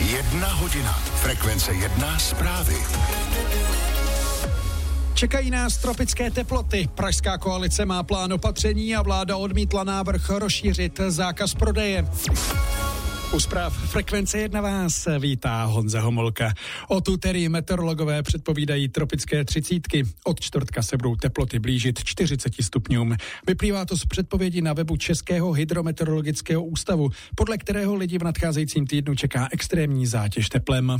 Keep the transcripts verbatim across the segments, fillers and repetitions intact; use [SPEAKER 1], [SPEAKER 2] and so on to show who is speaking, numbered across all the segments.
[SPEAKER 1] Jedna hodina. Frekvence jedna zprávy.
[SPEAKER 2] Čekají nás tropické teploty. Pražská koalice má plán opatření a vláda odmítla návrh rozšířit zákaz prodeje. U zpráv Frekvence jedna vás vítá Honza Homolka. Od úterý meteorologové předpovídají tropické třicítky. Od čtvrtka se budou teploty blížit čtyřiceti stupňům. Vyplývá to z předpovědi na webu Českého hydrometeorologického ústavu, podle kterého lidi v nadcházejícím týdnu čeká extrémní zátěž teplem.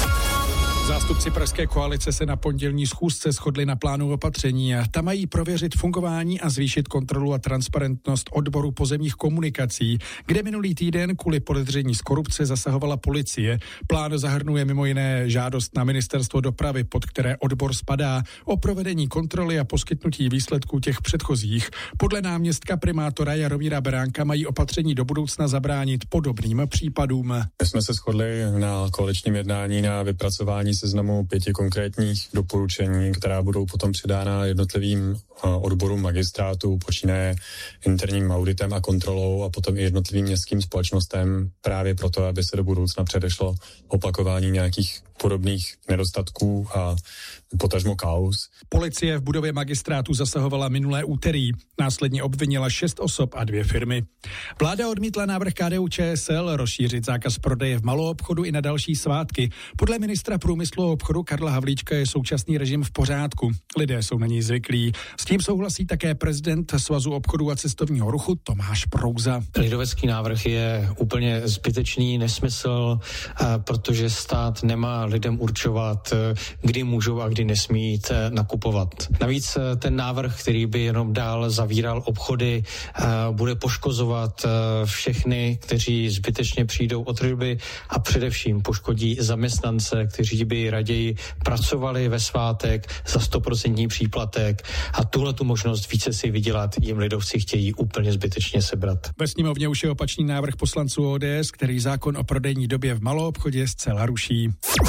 [SPEAKER 2] Zástupci pražské koalice se na pondělní schůzce shodli na plánu opatření. Ta mají prověřit fungování a zvýšit kontrolu a transparentnost odboru pozemních komunikací, kde minulý týden kvůli podezření z korupce zasahovala policie. Plán zahrnuje mimo jiné žádost na ministerstvo dopravy, pod které odbor spadá, o provedení kontroly a poskytnutí výsledků těch předchozích. Podle náměstka primátora Jaromíra Beránka mají opatření do budoucna zabránit podobným případům.
[SPEAKER 3] My jsme se shodli na koaličním jednání na vypracování seznamu pěti konkrétních doporučení, která budou potom předána jednotlivým odborům magistrátu, počínaje interním auditem a kontrolou a potom i jednotlivým městským společnostem právě proto, aby se do budoucna předešlo opakování nějakých podobných nedostatků a potažmo kauz.
[SPEAKER 2] Policie v budově magistrátu zasahovala minulé úterý. Následně obvinila šest osob a dvě firmy. Vláda odmítla návrh K D U Č S L rozšířit zákaz prodeje v maloobchodu i na další svátky. Podle ministra průmyslu a obchodu Karla Havlíčka je současný režim v pořádku. Lidé jsou na něj zvyklí. S tím souhlasí také prezident Svazu obchodu a cestovního ruchu Tomáš Prouza.
[SPEAKER 4] Lidovecký návrh je úplně zbytečný nesmysl, protože stát nemá lidem určovat, kdy můžou a kdy nesmí jít nakupovat. Navíc ten návrh, který by jenom dál zavíral obchody, bude poškozovat všechny, kteří zbytečně přijdou o tržby a především poškodí zaměstnance, kteří by raději pracovali ve svátek za stoprocentní příplatek a tuhle tu možnost více si vydělat jim lidovci chtějí úplně zbytečně sebrat.
[SPEAKER 2] Ve sněmovně už je opačný návrh poslanců O D S, který zákon o prodejní době v maloobchodě zcela ruší.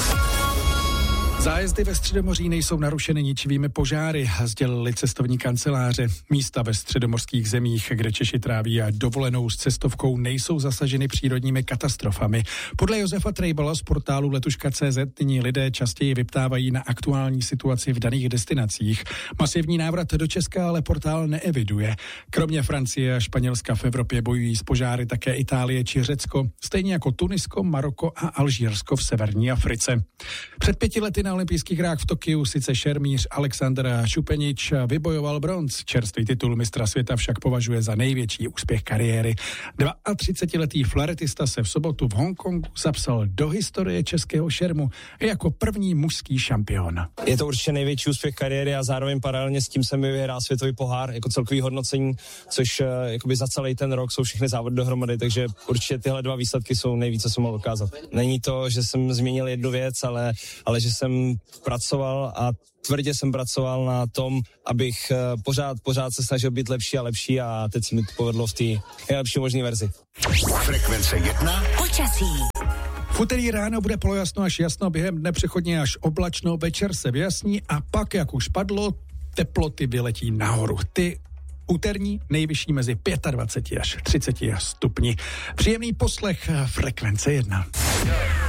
[SPEAKER 2] Zájezdy ve Středomoří nejsou narušeny ničivými požáry, sdělili cestovní kanceláře. Místa ve středomořských zemích, kde Češi tráví a dovolenou s cestovkou, nejsou zasaženy přírodními katastrofami. Podle Josefa Trejbala z portálu letuška tečka cé zet nyní lidé častěji vyptávají na aktuální situaci v daných destinacích. Masivní návrat do Česka ale portál neeviduje. Kromě Francie a Španělska v Evropě bojují s požáry také Itálie či Řecko, stejně jako Tunisko, Maroko a Alžírsko v severní Africe. Před pěti lety na olympijských hrách v Tokiu sice šermíř Alexander Šupenič vybojoval bronz. Čerstvý titul mistra světa však považuje za největší úspěch kariéry. dvaatřicetiletý flaretista se v sobotu v Hongkongu zapsal do historie českého šermu jako první mužský šampion.
[SPEAKER 5] Je to určitě největší úspěch kariéry a zároveň paralelně s tím jsem vyhrál světový pohár jako celkový hodnocení, což jakoby za celý ten rok jsou všechny závody dohromady, takže určitě tyhle dva výsledky jsou nejvíce, co mohl ukázat. Není to, že jsem změnil jednu věc, ale, ale že jsem pracoval a tvrdě jsem pracoval na tom, abych pořád, pořád se snažil být lepší a lepší a teď se mi to povedlo v té nejlepší možné verzi.
[SPEAKER 1] Frekvence jedna.
[SPEAKER 6] Počasí.
[SPEAKER 2] V úterý ráno bude polojasno až jasno, během dne přechodně až oblačno, večer se vyjasní a pak, jak už padlo, teploty vyletí nahoru. Ty úterní nejvyšší mezi dvaceti pěti až třiceti stupni. Příjemný poslech Frekvence jedna.